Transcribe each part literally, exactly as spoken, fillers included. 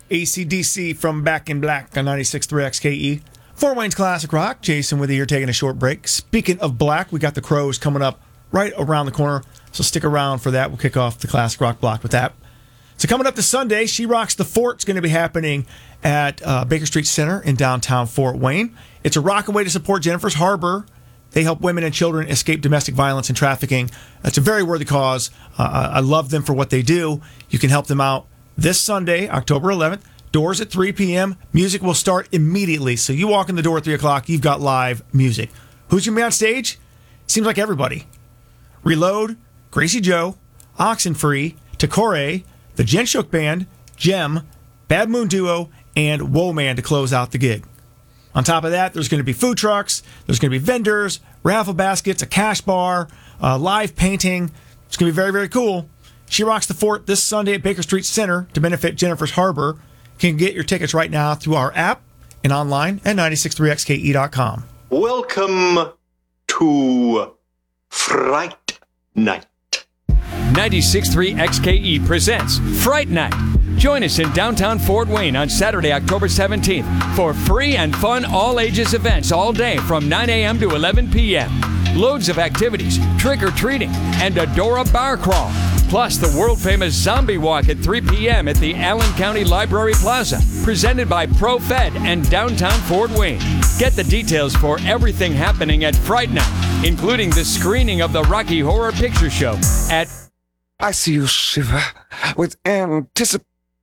A C D C from Back in Black on ninety-six point three X K E. Fort Wayne's Classic Rock. Jason with you here taking a short break. Speaking of black, we got the Crows coming up right around the corner, so stick around for that. We'll kick off the Classic Rock block with that. So coming up this Sunday, She Rocks the Fort's going to be happening at uh, Baker Street Center in downtown Fort Wayne. It's a rockin' way to support Jennifer's Harbor. They help women and children escape domestic violence and trafficking. It's a very worthy cause. Uh, I love them for what they do. You can help them out this Sunday, October eleventh. Doors at three p.m. Music will start immediately. So you walk in the door at three o'clock, you've got live music. Who's going to be on stage? Seems like everybody. Reload, Gracie Joe, Oxenfree, Takore, the Jen Shook Band, Gem, Bad Moon Duo, and Woe Man to close out the gig. On top of that, there's going to be food trucks, there's going to be vendors, raffle baskets, a cash bar, uh, live painting. It's going to be very, very cool. She Rocks the Fort this Sunday at Baker Street Center to benefit Jennifer's Harbor. You can get your tickets right now through our app and online at ninety-six point three X K E dot com. Welcome to Fright Night. ninety-six point three X K E presents Fright Night. Join us in downtown Fort Wayne on Saturday, October seventeenth for free and fun all-ages events all day from nine a.m. to eleven p.m. Loads of activities, trick-or-treating, and a Dora bar crawl. Plus the world-famous Zombie Walk at three p.m. at the Allen County Library Plaza, presented by ProFed and downtown Fort Wayne. Get the details for everything happening at Fright Night, including the screening of the Rocky Horror Picture Show at... I see you shiver with anticipation.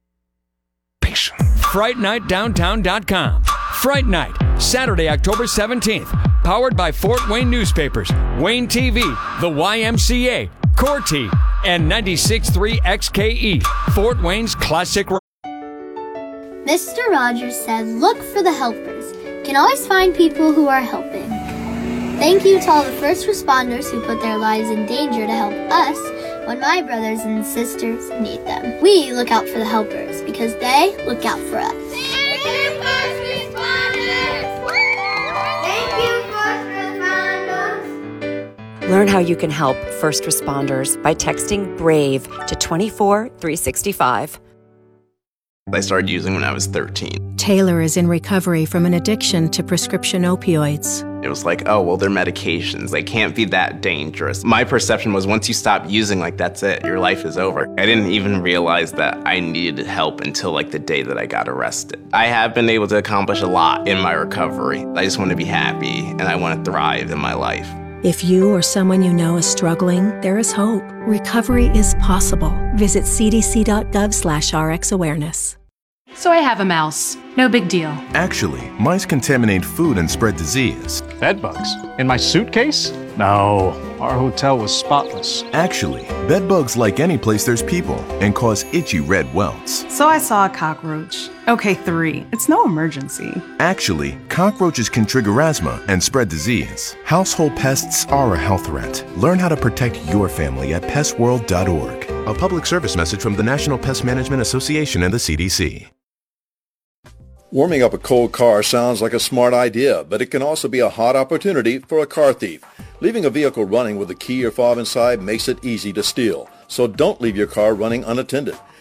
fright night downtown dot com. Fright Night, Saturday, October seventeenth. Powered by Fort Wayne Newspapers, Wayne T V, the Y M C A, Corti, and ninety-six point three X K E, Fort Wayne's Classic Rock. Mister Rogers said, look for the helpers. You can always find people who are helping. Thank you to all the first responders who put their lives in danger to help us when my brothers and sisters need them. We look out for the helpers because they look out for us. Thank you, first responders! Thank you, first responders! Learn how you can help first responders by texting BRAVE to two four three six five. I started using when I was thirteen. Taylor is in recovery from an addiction to prescription opioids. It was like, oh, well, they're medications. They can't be that dangerous. My perception was once you stop using, like, that's it. Your life is over. I didn't even realize that I needed help until, like, the day that I got arrested. I have been able to accomplish a lot in my recovery. I just want to be happy, and I want to thrive in my life. If you or someone you know is struggling, there is hope. Recovery is possible. Visit c d c dot gov slash r x awareness. So I have a mouse. No big deal. Actually, mice contaminate food and spread disease. Bed bugs? In my suitcase? No, our hotel was spotless. Actually, bed bugs like any place there's people and cause itchy red welts. So I saw a cockroach. Okay, three. It's no emergency. Actually, cockroaches can trigger asthma and spread disease. Household pests are a health threat. Learn how to protect your family at pest world dot org. A public service message from the National Pest Management Association and the C D C. Warming up a cold car sounds like a smart idea, but it can also be a hot opportunity for a car thief. Leaving a vehicle running with a key or fob inside makes it easy to steal. So don't leave your car running unattended.